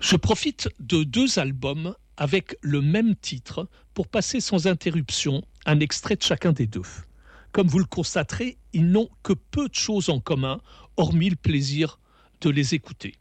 Je profite de deux albums avec le même titre pour passer sans interruption un extrait de chacun des deux. Comme vous le constaterez, ils n'ont que peu de choses en commun, hormis le plaisir de les écouter.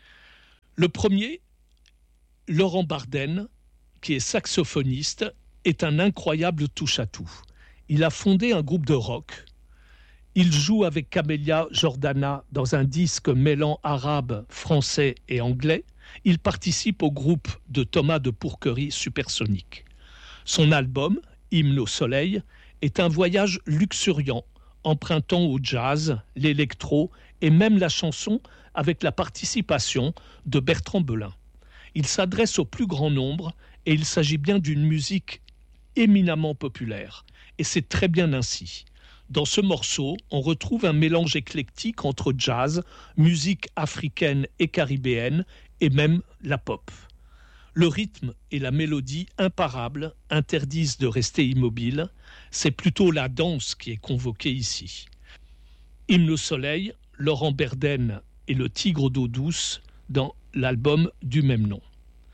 Le premier, Laurent Bardenne, qui est saxophoniste, est un incroyable touche-à-tout. Il a fondé un groupe de rock. Il joue avec Camélia Jordana dans un disque mêlant arabe, français et anglais. Il participe au groupe de Thomas de Pourquerie Supersonique. Son album, Hymne au soleil, est un voyage luxuriant, empruntant au jazz, l'électro et même la chanson avec la participation de Bertrand Belin. Il s'adresse au plus grand nombre et il s'agit bien d'une musique éminemment populaire. Et c'est très bien ainsi. Dans ce morceau, on retrouve un mélange éclectique entre jazz, musique africaine et caribéenne et même la pop. Le rythme et la mélodie imparables interdisent de rester immobile. C'est plutôt la danse qui est convoquée ici. Hymne au soleil, Laurent Bardenne et le Tigre d'eau douce dans l'album du même nom.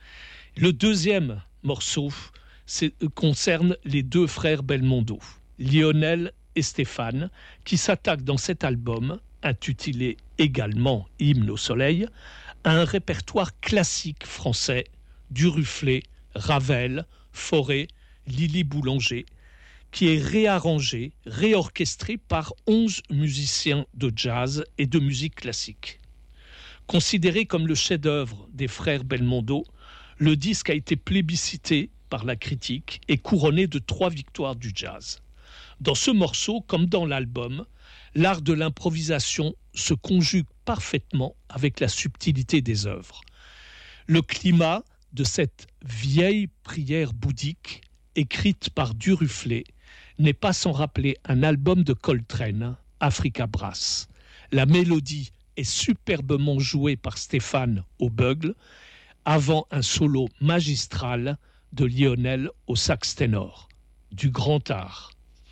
Le deuxième morceau concerne les deux frères Belmondo, Lionel et Stéphane, qui s'attaquent dans cet album, intitulé également Hymne au soleil, à un répertoire classique français, Duruflé, Ravel, Fauré, Lily Boulanger, qui est réarrangé, réorchestré par 11 musiciens de jazz et de musique classique. Considéré comme le chef-d'œuvre des frères Belmondo, le disque a été plébiscité par la critique et couronné de 3 victoires du jazz. Dans ce morceau, comme dans l'album, l'art de l'improvisation se conjugue parfaitement avec la subtilité des œuvres. Le climat de cette vieille prière bouddhique, écrite par Duruflé, n'est pas sans rappeler un album de Coltrane, Africa Brass. La mélodie est superbement jouée par Stéphane au bugle, avant un solo magistral de Lionel au sax ténor. Du grand art.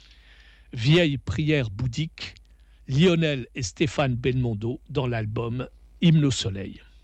Vieille prière bouddhique, Lionel et Stéphane Belmondo dans l'album Hymne au soleil.